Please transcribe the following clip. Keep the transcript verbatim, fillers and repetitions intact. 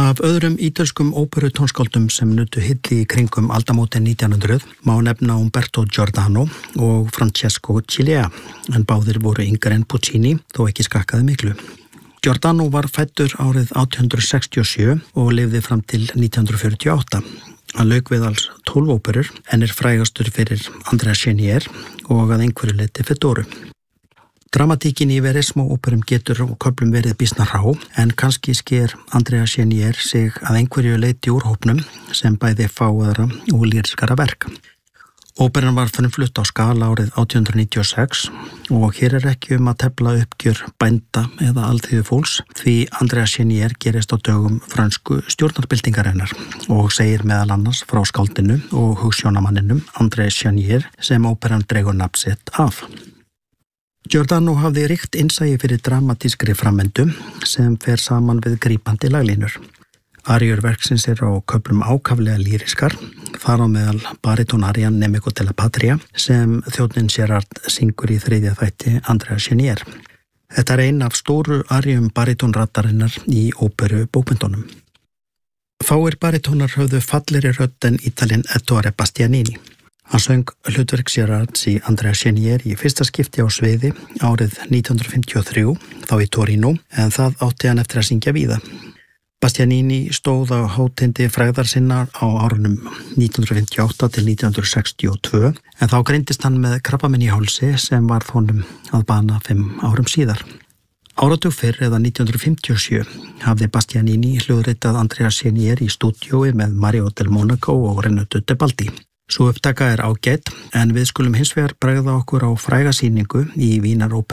Af öðrum ítölskum óperutónskáldum sem nutu hylli í kringum aldamótin nítján hundruð má nefna Umberto Giordano og Francesco Cilea, en báðir voru yngri en Puccini, þó ekki skakkaði miklu. Giordano var fæddur árið átján hundruð sextíu og sjö og lifði fram til nítján hundruð fjörutíu og átta. Hann lauk við alls tólf óperur en er frægastur fyrir Andrea Chenier og að einhverju leyti Fedóru. Dramatíkin í Verismo-óperum getur og köflum verið býsna rá, en kannski sker Andrea Chenier sig að einhverju leyti úr hópnum sem bæði fáaðra og lýriskara verk. Óperan var frumflutt á skala árið átján hundruð níutíu og sex og hér er ekki um að tefla uppgjör bænda eða alþýðu fólks, því Andrea Chenier gerist á dögum frönsku stjórnarbyltingarinnar og segir meðal annars frá skáldinu og hugsjónamanninum André Chenier sem óperan dregur nafn sitt af. Giordano hafði ríkt innsæi fyrir dramatískri framvindu sem fer saman við grípandi laglínur. Aríur verksins er á köflum ákaflega lýriskar, þar á meðal baritónarian Nemico della Patria sem þjónninn Gerard syngur í þriðja þætti Andrea Chenier. Þetta er ein af stóru aríum baritónrattarinnar í óperu bókmenntunum. Fáir baritónar höfðu fallegri rödd en Ítalinn Ettore Bastianini. Hann söng hlutverk Gerards í Andrea Chenier í fyrsta skipti á sviði árið nítján hundruð fimmtíu og þrjú, þá í Torino, en það átti hann eftir að syngja víða. Bastianini stóð á hátindi frægðar sinnar á árunum nítján hundruð fimmtíu og átta til nítján hundruð sextíu og tvö, en þá greindist hann með krabbamein í hálsi sem varð honum að bana fimm árum síðar. Áratug fyrr eða nítján hundruð fimmtíu og sjö hafði Bastianini hljóðritað Andrea Chenier í stúdíói með Mario del Monaco og Renato Tebaldi. Sú upptaka er ágætt, en við skulum hins vegar bregða okkur á fræga sýningu í Vínaróperu